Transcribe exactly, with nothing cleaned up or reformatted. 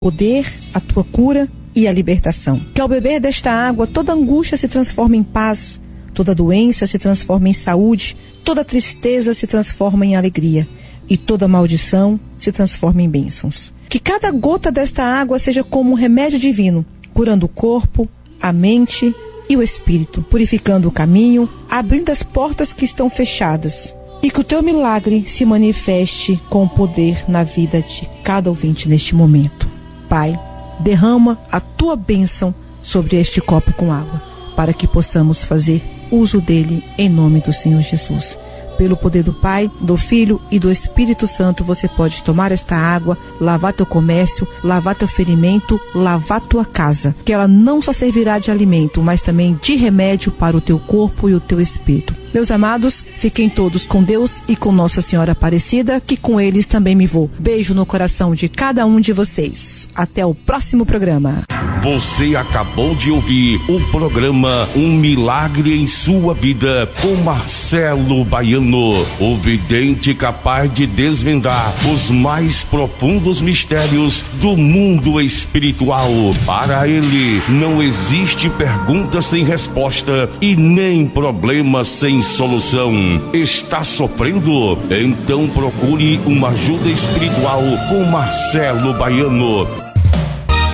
poder, a tua cura e a libertação. Que ao beber desta água, toda angústia se transforma em paz, toda doença se transforma em saúde, toda tristeza se transforma em alegria e toda maldição se transforma em bênçãos. Que cada gota desta água seja como um remédio divino, curando o corpo, a mente e o espírito, purificando o caminho, abrindo as portas que estão fechadas. E que o teu milagre se manifeste com poder na vida de cada ouvinte neste momento. Pai, derrama a tua bênção sobre este copo com água, para que possamos fazer uso dele em nome do Senhor Jesus. Pelo poder do Pai, do Filho e do Espírito Santo, você pode tomar esta água, lavar teu comércio, lavar teu ferimento, lavar tua casa, que ela não só servirá de alimento, mas também de remédio para o teu corpo e o teu espírito. Meus amados, fiquem todos com Deus e com Nossa Senhora Aparecida, que com eles também me vou. Beijo no coração de cada um de vocês. Até o próximo programa. Você acabou de ouvir o programa Um Milagre em Sua Vida com Marcelo Baiano, o vidente capaz de desvendar os mais profundos mistérios do mundo espiritual. Para ele, não existe pergunta sem resposta e nem problema sem solução. Está sofrendo? Então procure uma ajuda espiritual com Marcelo Baiano.